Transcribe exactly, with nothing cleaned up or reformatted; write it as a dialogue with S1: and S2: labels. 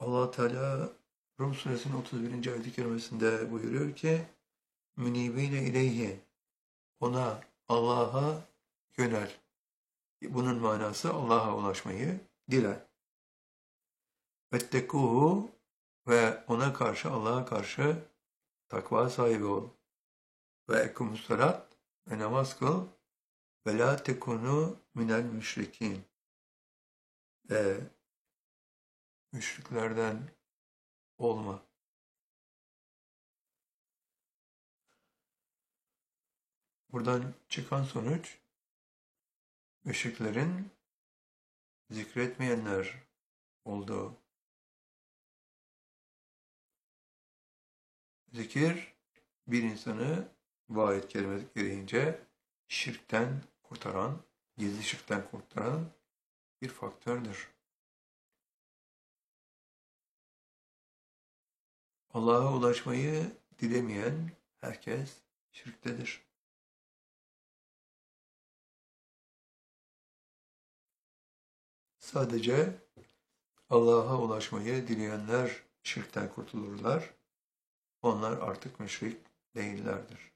S1: Allah Teala Rum suresinin otuz birinci ayet-i kerimesinde buyuruyor ki münibine ileyhi, ona, Allah'a yönel. Bunun manası Allah'a ulaşmayı dile. Vettekuhu, ve ona karşı, Allah'a karşı takva sahibi ol. Ve ekumussalat, ve namaz kıl. Ve la tekunu minel müşrikin. Ve müşriklerden olma. Buradan çıkan sonuç, müşriklerin zikretmeyenler olduğu. Zikir, bir insanı bu ayet kelimesi gereğince şirkten kurtaran, gizli şirkten kurtaran bir faktördür. Allah'a ulaşmayı dilemeyen herkes şirktedir. Sadece Allah'a ulaşmayı dileyenler şirkten kurtulurlar. Onlar artık müşrik değillerdir.